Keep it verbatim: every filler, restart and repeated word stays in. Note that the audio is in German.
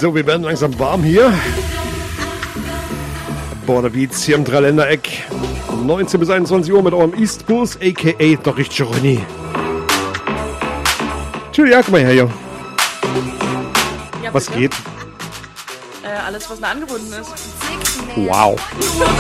So, wir werden langsam warm hier. Border Beats hier im Dreiländereck. neunzehn bis einundzwanzig Uhr mit eurem East Bus, a k a. Doch ich Ronny. Tschüss, ja, komm mal her, jo. Ja, was bitte? geht? Äh, alles, was nah angebunden ist. Wow.